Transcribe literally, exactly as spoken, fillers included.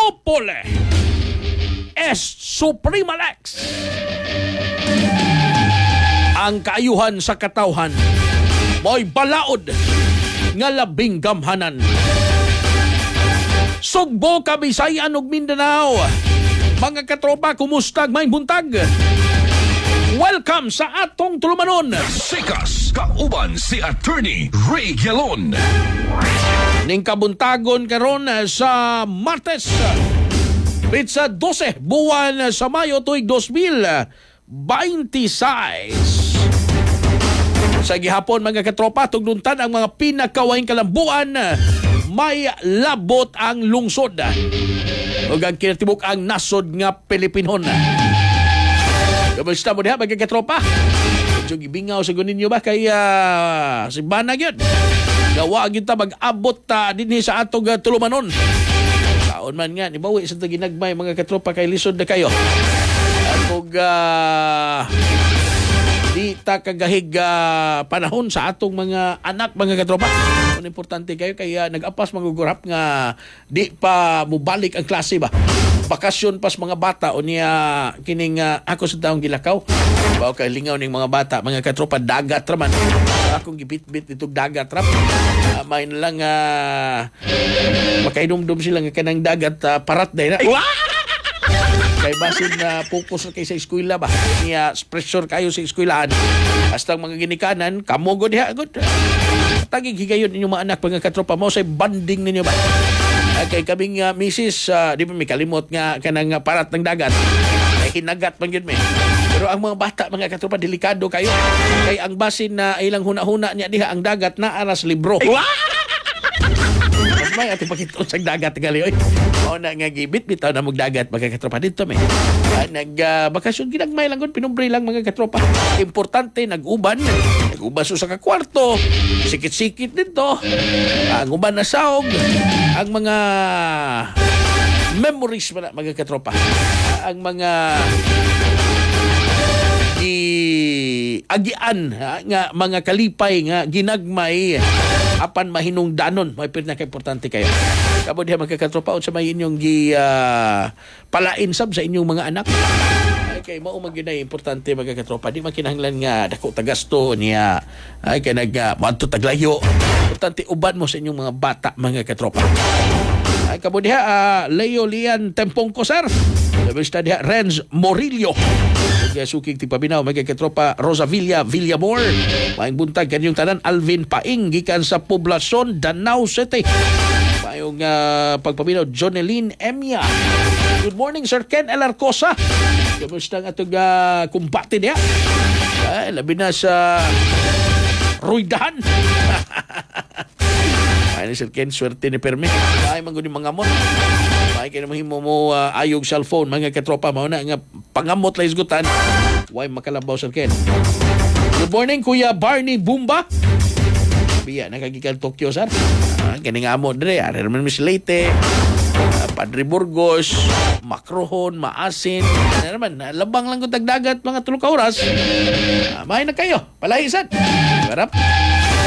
Opole S Suprema Lex. Ang kaayuhan sa katawhan mo'y balaod nga labing gamhanan. Sugbo, Kabisayan ug Mindanao, mga katropa, kumusta may buntag? Welcome sa atong tulumanon. Sikas kauban si Attorney Ray Gelon. Ning kabuntagon karon sa Martes, pitsa dose buwan sa Mayo tuig dos mil twenty-six. Sa gihapon, mga katropa, tugduntan ang mga pinakawaing kalambuan, may labot ang lungsod ug ang kinatibuk ang nasod nga Pilipinon. Kamusta mo diha, mga katropa? Medyo gibingaw sa gunin nyo ba kay uh, si Banag yun? Gawa kita mag-abot uh, din sa atong uh, tulumanon. Taon man nga, nibawi sa ginagmay, mga katropa, kay lisod na kayo. Atong uh, di ta kagahig uh, panahon sa atong mga anak, mga katropa. Ang importante kayo, kaya nag-apas magugurap nga di pa mubalik ang klase ba? Bakasyon pas mga bata o niya kining uh, ako sa taong gilakaw. Bawa kay lingaw ning mga bata, mga katropa, dagat raman. Akong gibit-bit itong dagat ram. Uh, may na lang uh, makainumdum sila nga kanang dagat uh, parat day na. Kay basin na uh, focus kay sa eskwela ba? Niya pressure kayo sa eskwelahan. Hasta mga ginikanan, kamo god diha god. Tagig higayon ninyo mga anak, mga katropa mo, sa banding ninyo ba? Kay kaming uh, misis, uh, di ba may kalimot nga kanang uh, parat ng dagat. Kay hinagat man yun may. Pero ang mga bata, mga katropa, delikado kayo. Kay ang basin na ilang huna-huna niya diha ang dagat na aras libro. Mas may ating pakitun sa dagat gali. O na nga gibit, bitaw na magdagat, mga katropa dito may. Uh, Nag-bakasyon, uh, ginagmay lang, pinumbre lang, mga katropa. Importante, nag-uban. Nag-uban so sa kakwarto. Sikit-sikit dito. Ang uh, uban na saog. Ang mga memories mga, mga katropa. Uh, ang mga di agian ha, nga mga kalipay nga ginagmay apan mahinungdanon, may pinaka-importante kayo. Kamo diha, mga katropa, unsa may inyong gi uh, palain sab sa inyong mga anak. Ay kay mao man gyud importante, mga katropa, di man kinahanglan nga dako tagasto niya. Ay kay nag uh, madto taglayo. Importante uban mo sa inyong mga bata, mga katropa. Ay kamo diha, uh, Leo Lian Tempongko, sir. Basta diha Renz Morillo. Sukig ti pabinaw, mga katropa, Rosa Villa Villamor. Maayong buntag kanyong tanan. Alvin Paing gikan sa Poblacion, Danau City. Maayong uh, pagpabinaw, Jonelyn Emia. Good morning, Sir Ken Alarcosa. Kamusta nga itong uh, kumbate niya? Ay, labi na sa Ruidahan. Ay ni Sir Ken, swerte ni Perme. Ay, manggunin mga amon. Ay, kaya naman mo mo uh, ayog cellphone, mga katropa, mauna nga pangamot la isgutan. Why makalabaw, Sir Ken? Good morning, Kuya Barney Bumba. Biya, nakagikan Tokyo, sir. Ah, kaya nga mo, dre. Ari naman Miss Leyte, uh, Padre Burgos, Macrohon, Maasin. Ano naman, labang lang kung tagdagat, mga tulog ka oras. Uh, mahay na kayo, palahisan. Garap.